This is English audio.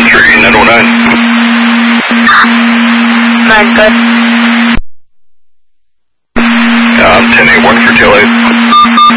913, 909. 9 good. I'm 1081 for tail 8.